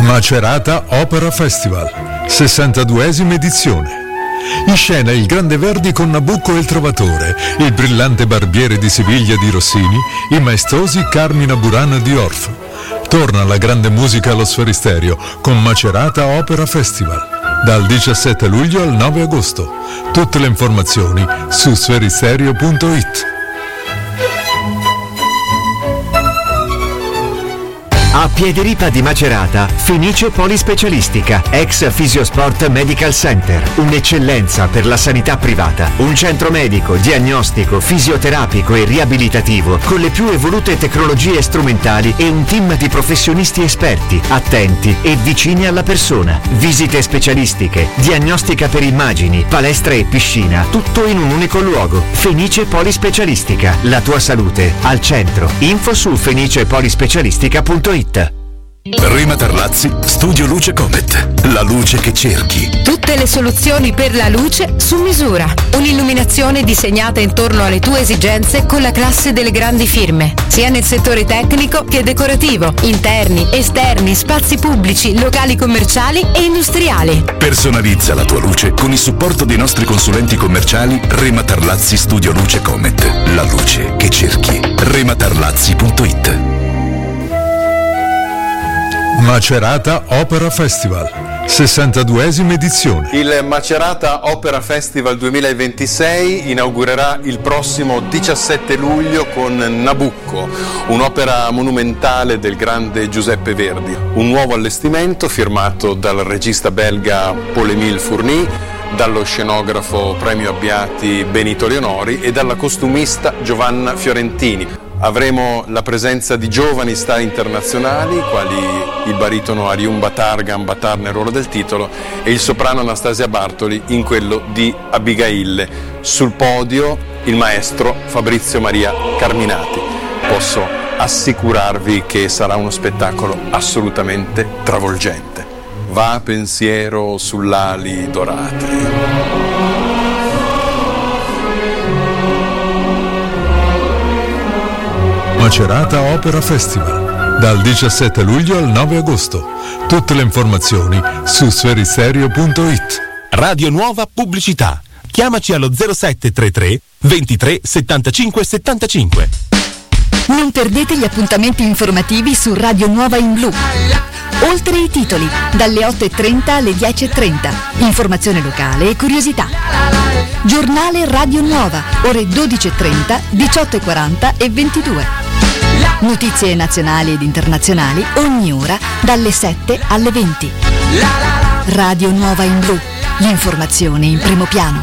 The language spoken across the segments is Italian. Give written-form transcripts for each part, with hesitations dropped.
Macerata Opera Festival, 62esima edizione. In scena il Grande Verdi con Nabucco e il Trovatore, il brillante Barbiere di Siviglia di Rossini, i maestosi Carmina Burana di Orff. Torna la grande musica allo Sferisterio con Macerata Opera Festival, dal 17 luglio al 9 agosto. Tutte le informazioni su sferisterio.it. A Piediripa di Macerata, Fenice Polispecialistica, ex Fisiosport Medical Center, un'eccellenza per la sanità privata, un centro medico, diagnostico, fisioterapico e riabilitativo con le più evolute tecnologie strumentali e un team di professionisti esperti, attenti e vicini alla persona. Visite specialistiche, diagnostica per immagini, palestra e piscina, tutto in un unico luogo. Fenice Polispecialistica, la tua salute al centro. Info su fenicepolispecialistica.it. Rema Tarlazzi, Studio Luce Comet, la luce che cerchi. Tutte le soluzioni per la luce su misura. Un'illuminazione disegnata intorno alle tue esigenze con la classe delle grandi firme, sia nel settore tecnico che decorativo, interni, esterni, spazi pubblici, locali commerciali e industriali. Personalizza la tua luce con il supporto dei nostri consulenti commerciali. Rema Tarlazzi, Studio Luce Comet, la luce che cerchi. rematarlazzi.it. Macerata Opera Festival, 62esima edizione. Il Macerata Opera Festival 2026 inaugurerà il prossimo 17 luglio con Nabucco, un'opera monumentale del grande Giuseppe Verdi. Un nuovo allestimento firmato dal regista belga Paul-Émile Fourny, dallo scenografo premio Abbiati Benito Leonori e dalla costumista Giovanna Fiorentini. Avremo la presenza di giovani star internazionali, quali il baritono Ariun Batargan nel ruolo del titolo e il soprano Anastasia Bartoli in quello di Abigail. Sul podio il maestro Fabrizio Maria Carminati. Posso assicurarvi che sarà uno spettacolo assolutamente travolgente. Va pensiero sull'ali dorate. Macerata Opera Festival, dal 17 luglio al 9 agosto. Tutte le informazioni su sferisterio.it. Radio Nuova Pubblicità. Chiamaci allo 0733 23 75 75. Non perdete gli appuntamenti informativi su Radio Nuova in Blu. Oltre i titoli, dalle 8.30 alle 10.30. Informazione locale e curiosità. Giornale Radio Nuova, ore 12.30, 18.40 e 22. Notizie nazionali ed internazionali ogni ora dalle 7 alle 20. Radio Nuova in Blu, l'informazione in primo piano.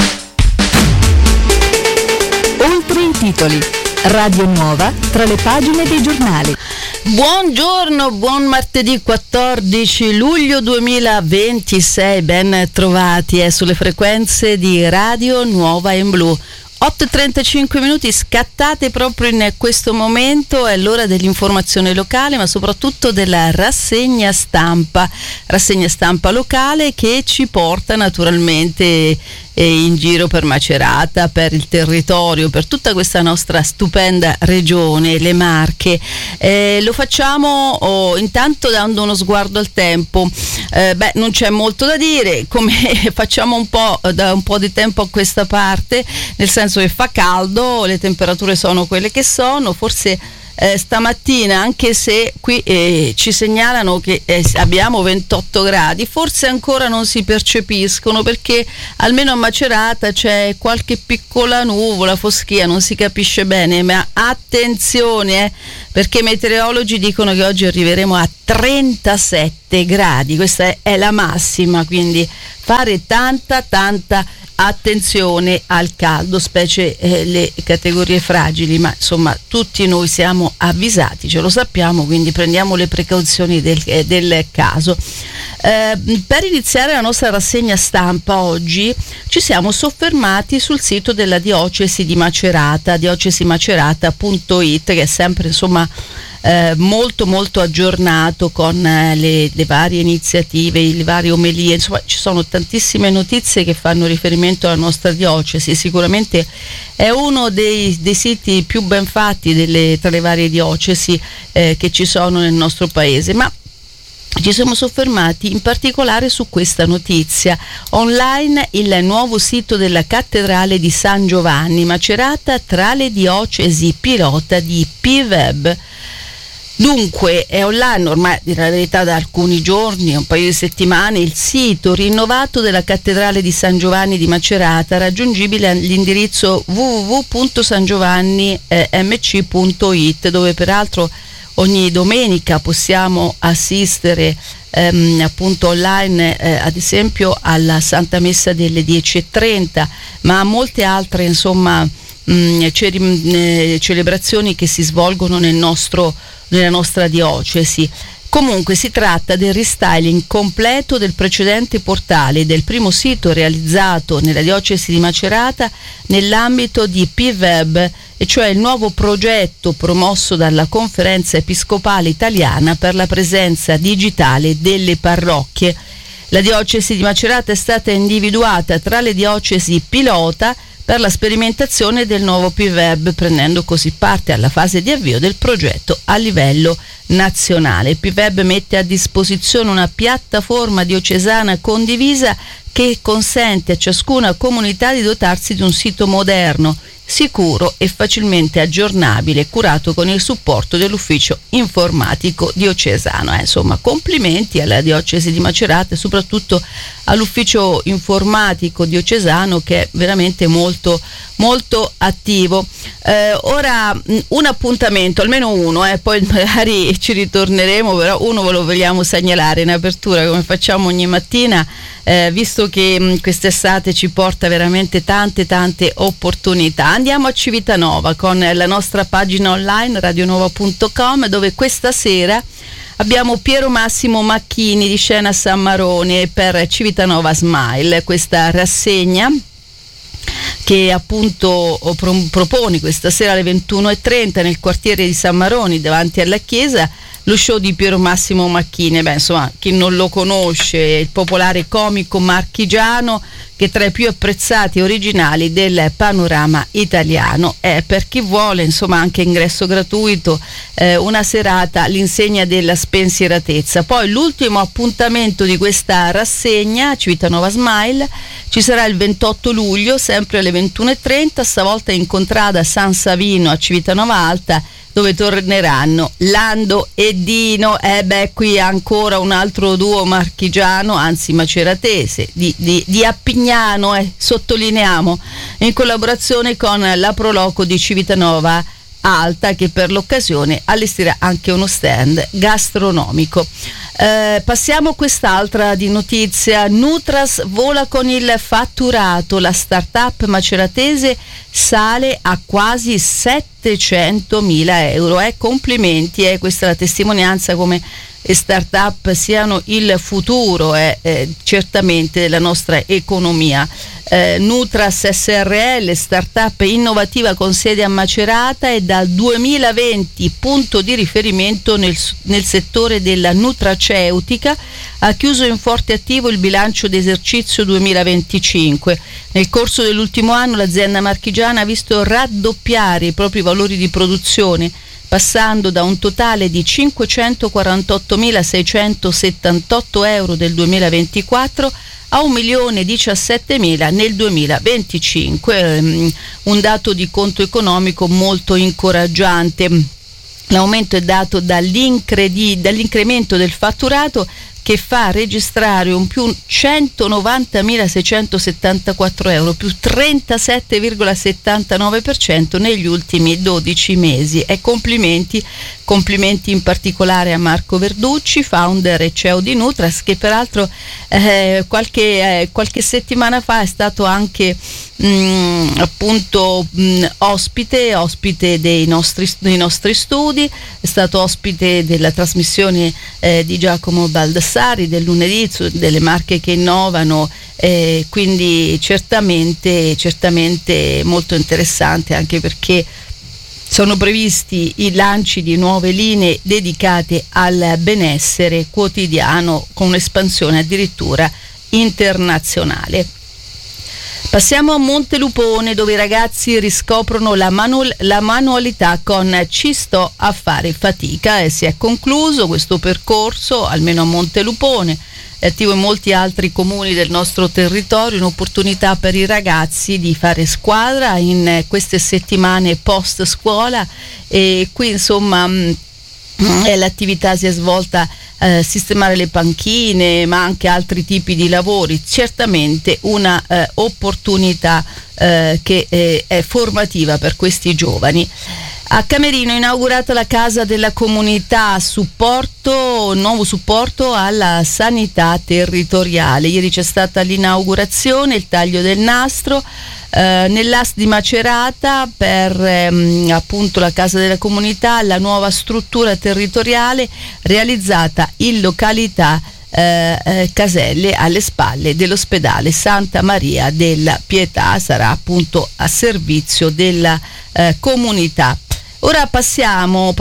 Oltre i titoli, Radio Nuova tra le pagine dei giornali. Buongiorno, buon martedì 14 luglio 2026, ben trovati sulle frequenze di Radio Nuova in Blu. 8:35 minuti scattate proprio in questo momento, è l'ora dell'informazione locale, ma soprattutto della rassegna stampa locale che ci porta naturalmente in giro per Macerata, per il territorio, per tutta questa nostra stupenda regione, le Marche. Lo facciamo intanto dando uno sguardo al tempo. Non c'è molto da dire, come facciamo da un po' di tempo a questa parte, nel senso che fa caldo, le temperature sono quelle che sono, forse stamattina, anche se qui ci segnalano che abbiamo 28 gradi, forse ancora non si percepiscono perché almeno a Macerata c'è qualche piccola nuvola, foschia, non si capisce bene, ma attenzione perché i meteorologi dicono che oggi arriveremo a 37 gradi, questa è la massima, quindi fare tanta attenzione al caldo, specie le categorie fragili, ma insomma tutti noi siamo avvisati, ce lo sappiamo, quindi prendiamo le precauzioni del caso. Per iniziare la nostra rassegna stampa oggi ci siamo soffermati sul sito della diocesi di Macerata, diocesimacerata.it, che è sempre insomma molto aggiornato con le varie iniziative, le varie omelie, insomma ci sono tantissime notizie che fanno riferimento alla nostra diocesi. Sicuramente è uno dei siti più ben fatti tra le varie diocesi che ci sono nel nostro paese, ma ci siamo soffermati in particolare su questa notizia. Online il nuovo sito della Cattedrale di San Giovanni Macerata tra le diocesi pilota di PVEB. Dunque è online ormai, direi la verità, da alcuni giorni, un paio di settimane, il sito rinnovato della Cattedrale di San Giovanni di Macerata, raggiungibile all'indirizzo www.sangiovannimc.it, dove peraltro ogni domenica possiamo assistere appunto online ad esempio alla Santa Messa delle 10:30, ma a molte altre insomma celebrazioni che si svolgono nella nostra diocesi. Comunque si tratta del restyling completo del precedente portale, del primo sito realizzato nella diocesi di Macerata nell'ambito di PVEB, e cioè il nuovo progetto promosso dalla Conferenza Episcopale Italiana per la presenza digitale delle parrocchie. La diocesi di Macerata è stata individuata tra le diocesi pilota per la sperimentazione del nuovo PVEB, prendendo così parte alla fase di avvio del progetto a livello nazionale. Il PVEB mette a disposizione una piattaforma diocesana condivisa che consente a ciascuna comunità di dotarsi di un sito moderno, sicuro e facilmente aggiornabile, curato con il supporto dell'ufficio informatico diocesano. Insomma, complimenti alla diocesi di Macerata e soprattutto all'ufficio informatico diocesano, che è veramente molto molto attivo. Ora un appuntamento, almeno uno, poi magari ci ritorneremo, però uno ve lo vogliamo segnalare in apertura, come facciamo ogni mattina, visto che quest'estate ci porta veramente tante opportunità. Andiamo a Civitanova con la nostra pagina online radionova.com, dove questa sera abbiamo Piero Massimo Macchini di Scena San Marone per Civitanova Smile, questa rassegna che appunto propone questa sera alle 21:30 nel quartiere di San Maroni, davanti alla chiesa, lo show di Piero Massimo Macchini. Insomma, chi non lo conosce, il popolare comico marchigiano che è tra i più apprezzati e originali del panorama italiano. Per chi vuole, insomma, anche ingresso gratuito, una serata all'insegna della spensieratezza. Poi l'ultimo appuntamento di questa rassegna, Civitanova Smile, ci sarà il 28 luglio, sempre alle 21:30, stavolta in contrada San Savino a Civitanova Alta, dove torneranno Lando e Dino. Qui ancora un altro duo marchigiano, anzi maceratese, di Appignano, sottolineiamo, in collaborazione con la Proloco di Civitanova Alta, che per l'occasione allestirà anche uno stand gastronomico. Passiamo a quest'altra di notizia. Nutras vola con il fatturato, la startup maceratese sale a quasi 700.000 euro. Complimenti, questa è la testimonianza come le start-up siano il futuro certamente della nostra economia. Nutras SRL, startup innovativa con sede a Macerata, e dal 2020 punto di riferimento nel settore della nutraceutica, ha chiuso in forte attivo il bilancio d'esercizio 2025. Nel corso dell'ultimo anno l'azienda marchigiana ha visto raddoppiare i propri valori di produzione, passando da un totale di 548.678 euro del 2024 a 1.017.000 nel 2025, un dato di conto economico molto incoraggiante. L'aumento è dato dall'incremento del fatturato, che fa registrare un più 190.674 euro, più 37,79% negli ultimi 12 mesi. Complimenti in particolare a Marco Verducci, founder e CEO di Nutras, che peraltro qualche settimana fa è stato anche ospite dei nostri studi, è stato ospite della trasmissione di Giacomo Baldassari del lunedì delle marche che innovano, quindi certamente molto interessante, anche perché sono previsti i lanci di nuove linee dedicate al benessere quotidiano, con un'espansione addirittura internazionale. Passiamo a Montelupone, dove i ragazzi riscoprono la manualità con Ci sto a fare fatica, e si è concluso questo percorso, almeno a Montelupone. È attivo in molti altri comuni del nostro territorio, un'opportunità per i ragazzi di fare squadra in queste settimane post scuola, e qui insomma l'attività si è svolta sistemare le panchine, ma anche altri tipi di lavori. Certamente una opportunità che è formativa per questi giovani. A Camerino è inaugurata la Casa della Comunità, nuovo supporto alla sanità territoriale. Ieri c'è stata l'inaugurazione, il taglio del nastro nell'AS di Macerata per appunto la Casa della Comunità, la nuova struttura territoriale realizzata in località Caselle, alle spalle dell'ospedale Santa Maria della Pietà. Sarà appunto a servizio della comunità. Ora passiamo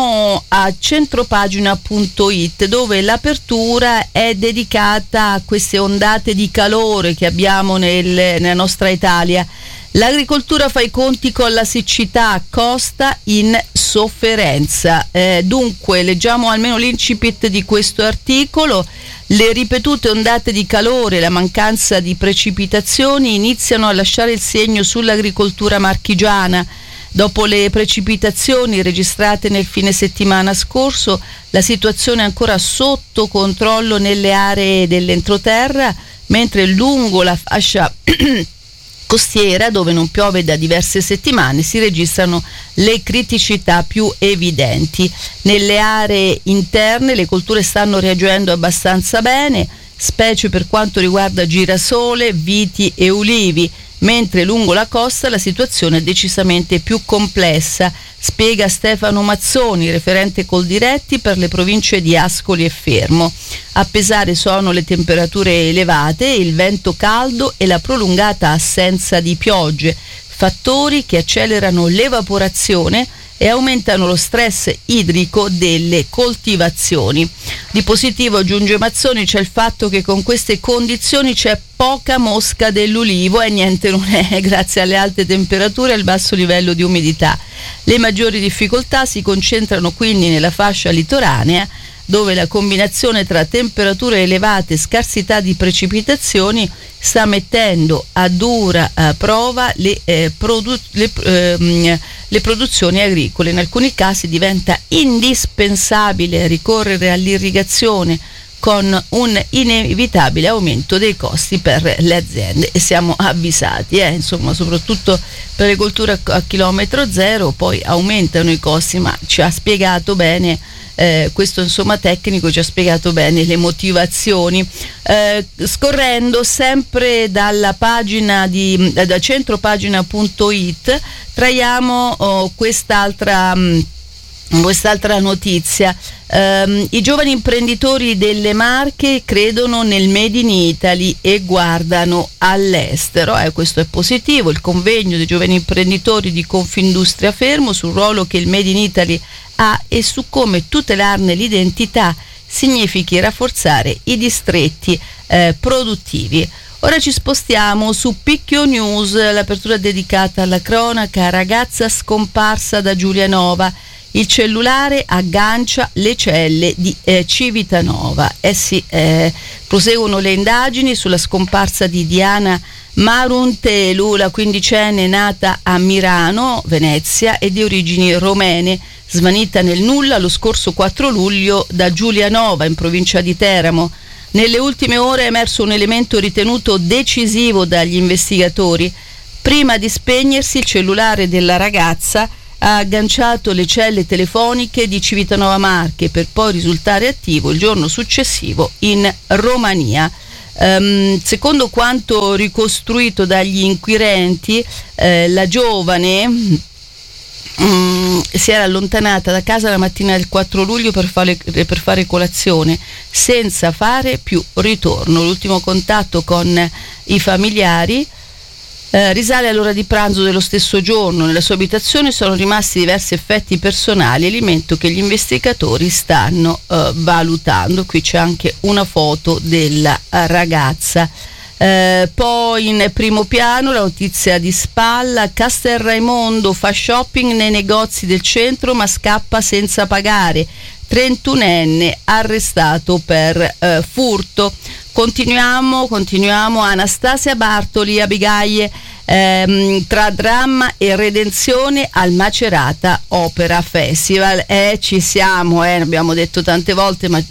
a centropagina.it, dove l'apertura è dedicata a queste ondate di calore che abbiamo nella nostra Italia. L'agricoltura fa i conti con la siccità, costa in sofferenza. Dunque, leggiamo almeno l'incipit di questo articolo. Le ripetute ondate di calore e la mancanza di precipitazioni iniziano a lasciare il segno sull'agricoltura marchigiana. Dopo le precipitazioni registrate nel fine settimana scorso, la situazione è ancora sotto controllo nelle aree dell'entroterra, mentre lungo la fascia costiera, dove non piove da diverse settimane, si registrano le criticità più evidenti. Nelle aree interne le colture stanno reagendo abbastanza bene, specie per quanto riguarda girasole, viti e ulivi, mentre lungo la costa la situazione è decisamente più complessa, spiega Stefano Mazzoni, referente Coldiretti per le province di Ascoli e Fermo. A pesare sono le temperature elevate, il vento caldo e la prolungata assenza di piogge, fattori che accelerano l'evaporazione e aumentano lo stress idrico delle coltivazioni. Di positivo, aggiunge Mazzoni, c'è il fatto che con queste condizioni c'è poca mosca dell'ulivo, e niente non è, grazie alle alte temperature e al basso livello di umidità. Le maggiori difficoltà si concentrano quindi nella fascia litoranea, dove la combinazione tra temperature elevate e scarsità di precipitazioni sta mettendo a dura prova le produzioni agricole. In alcuni casi diventa indispensabile ricorrere all'irrigazione, con un inevitabile aumento dei costi per le aziende, e siamo avvisati, insomma, soprattutto per le colture a chilometro zero poi aumentano i costi, ma ci ha spiegato bene questo insomma tecnico, ci ha spiegato bene le motivazioni. Scorrendo sempre dalla pagina da centropagina.it traiamo quest'altra notizia. I giovani imprenditori delle Marche credono nel Made in Italy e guardano all'estero. Questo è positivo. Il convegno dei giovani imprenditori di Confindustria Fermo sul ruolo che il Made in Italy ha e su come tutelarne l'identità significhi rafforzare i distretti produttivi. Ora ci spostiamo su Picchio News, l'apertura dedicata alla cronaca: ragazza scomparsa da Giulianova. Il cellulare aggancia le celle di Civitanova. Proseguono le indagini sulla scomparsa di Diana Maruntelu, la quindicenne nata a Mirano, Venezia, e di origini romene, svanita nel nulla lo scorso 4 luglio da Giulianova, in provincia di Teramo. Nelle ultime ore è emerso un elemento ritenuto decisivo dagli investigatori. Prima di spegnersi, il cellulare della ragazza ha agganciato le celle telefoniche di Civitanova Marche, per poi risultare attivo il giorno successivo in Romania. Secondo quanto ricostruito dagli inquirenti, la giovane si era allontanata da casa la mattina del 4 luglio per fare colazione, senza fare più ritorno. L'ultimo contatto con i familiari risale all'ora di pranzo dello stesso giorno. Nella sua abitazione sono rimasti diversi effetti personali, elemento che gli investigatori stanno valutando. Qui c'è anche una foto della ragazza. Poi in primo piano la notizia di spalla: Castelraimondo fa shopping nei negozi del centro ma scappa senza pagare, 31enne arrestato per furto. Continuiamo, Anastasia Bartoli, Abigail, tra dramma e redenzione al Macerata Opera Festival. Ci siamo, abbiamo detto tante volte, ma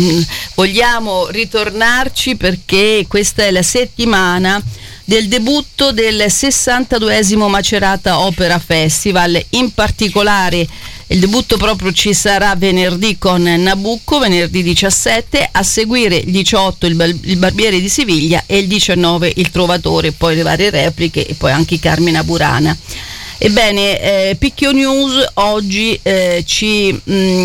vogliamo ritornarci perché questa è la settimana del debutto del 62esimo Macerata Opera Festival. In particolare il debutto proprio ci sarà venerdì con Nabucco, venerdì 17, a seguire il 18 il Barbiere di Siviglia e il 19 il Trovatore, poi le varie repliche e poi anche Carmina Burana. Ebbene, Picchio News oggi ci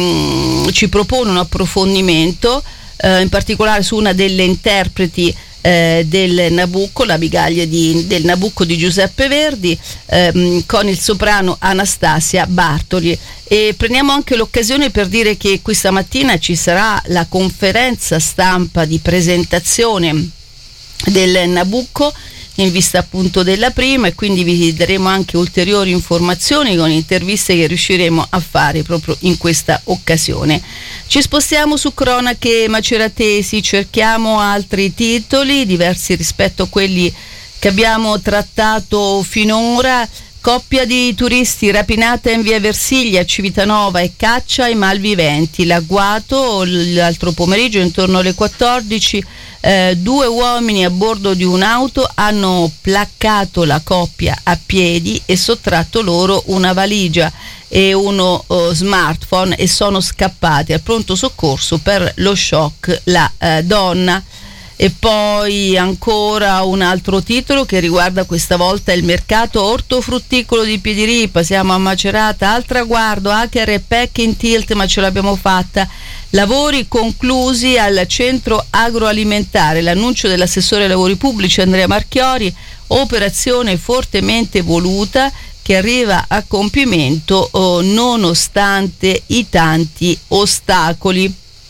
propone un approfondimento, in particolare su una delle interpreti del Nabucco, la Bigaglia del Nabucco di Giuseppe Verdi, con il soprano Anastasia Bartoli. E prendiamo anche l'occasione per dire che questa mattina ci sarà la conferenza stampa di presentazione del Nabucco in vista appunto della prima, e quindi vi daremo anche ulteriori informazioni con interviste che riusciremo a fare proprio in questa occasione. Ci spostiamo su cronache maceratesi, cerchiamo altri titoli diversi rispetto a quelli che abbiamo trattato finora. Coppia di turisti rapinata in via Versiglia, Civitanova, e caccia ai malviventi. L'agguato l'altro pomeriggio intorno alle 14, 2 uomini a bordo di un'auto hanno placcato la coppia a piedi e sottratto loro una valigia e uno smartphone e sono scappati. Al pronto soccorso per lo shock la donna. E poi ancora un altro titolo che riguarda questa volta il mercato ortofrutticolo di Piediripa. Siamo a Macerata al traguardo, hacker e packing tilt, ma ce l'abbiamo fatta. Lavori conclusi al centro agroalimentare, l'annuncio dell'assessore ai lavori pubblici Andrea Marchiori, operazione fortemente voluta che arriva a compimento nonostante i tanti ostacoli.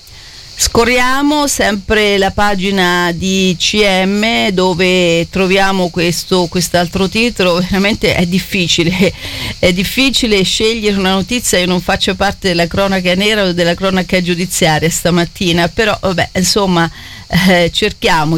Scorriamo sempre la pagina di CM dove troviamo quest'altro titolo. Veramente è difficile scegliere una notizia che non faccia parte della cronaca nera o della cronaca giudiziaria stamattina, però vabbè, insomma, cerchiamo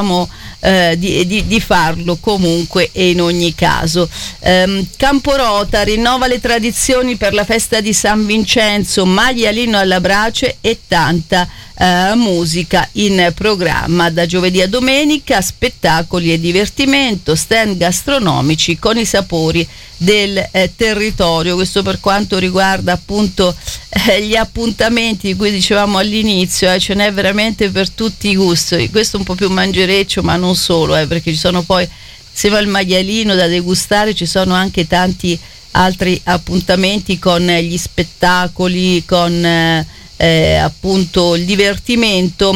di farlo comunque e in ogni caso. Camporota rinnova le tradizioni per la festa di San Vincenzo, maialino alla brace e tanta musica in programma. Da giovedì a domenica spettacoli e divertimento, stand gastronomici con i sapori del territorio. Questo per quanto riguarda appunto gli appuntamenti di cui dicevamo all'inizio, ce n'è veramente per tutti i gusti. Questo è un po' più mangereccio, ma non solo, perché ci sono poi, insieme al maialino da degustare, ci sono anche tanti altri appuntamenti con gli spettacoli, con appunto il divertimento.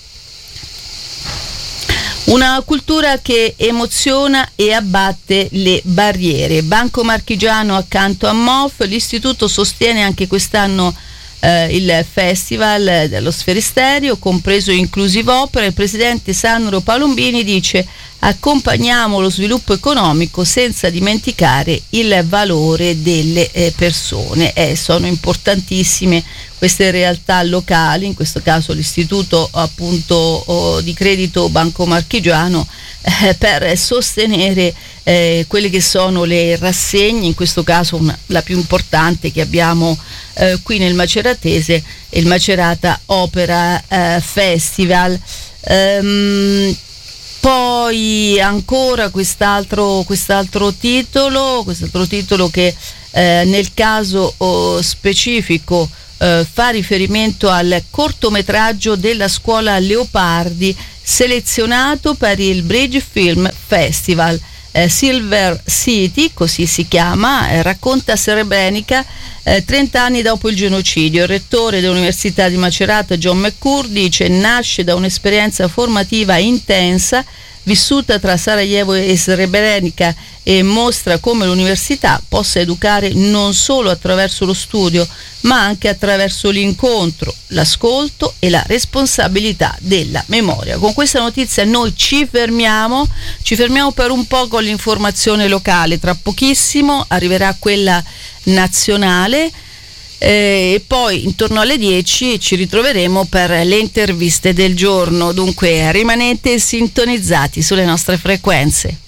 Una cultura che emoziona e abbatte le barriere. Banco Marchigiano accanto a MOF, l'istituto sostiene anche quest'anno il festival dello Sferisterio, compreso Inclusive Opera. Il presidente Sandro Palombini dice: accompagniamo lo sviluppo economico senza dimenticare il valore delle persone. Sono importantissime queste realtà locali, in questo caso l'istituto appunto di credito Banco Marchigiano, per sostenere quelle che sono le rassegne, in questo caso la più importante che abbiamo qui nel Maceratese, il Macerata Opera Festival. Poi ancora quest'altro titolo che nel caso specifico fa riferimento al cortometraggio della scuola Leopardi selezionato per il Bridge Film Festival. Silver City, così si chiama, racconta Srebrenica 30 anni dopo il genocidio. Il rettore dell'Università di Macerata, John McCourt, dice: nasce da un'esperienza formativa intensa vissuta tra Sarajevo e Srebrenica, e mostra come l'università possa educare non solo attraverso lo studio, ma anche attraverso l'incontro, l'ascolto e la responsabilità della memoria. Con questa notizia noi ci fermiamo per un po' con l'informazione locale. Tra pochissimo arriverà quella nazionale, e poi intorno alle 10 ci ritroveremo per le interviste del giorno. Dunque rimanete sintonizzati sulle nostre frequenze.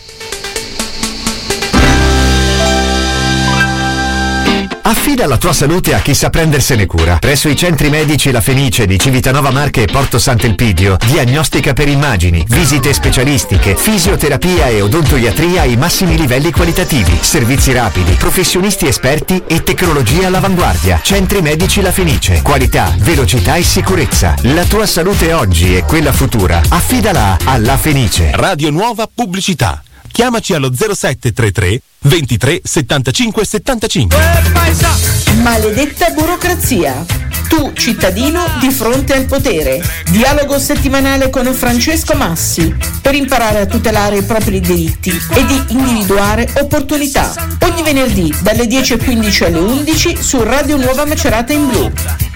Affida la tua salute a chi sa prendersene cura. Presso i centri medici La Fenice di Civitanova Marche e Porto Sant'Elpidio, diagnostica per immagini, visite specialistiche, fisioterapia e odontoiatria ai massimi livelli qualitativi, servizi rapidi, professionisti esperti e tecnologia all'avanguardia. Centri medici La Fenice, qualità, velocità e sicurezza. La tua salute oggi e quella futura, affidala a La Fenice. Radio Nuova Pubblicità. Chiamaci allo 0733 23 75 75. Maledetta burocrazia. Tu, cittadino, di fronte al potere. Dialogo settimanale con Francesco Massi per imparare a tutelare i propri diritti e di individuare opportunità. Ogni venerdì dalle 10:15 alle 11 su Radio Nuova Macerata in Blu.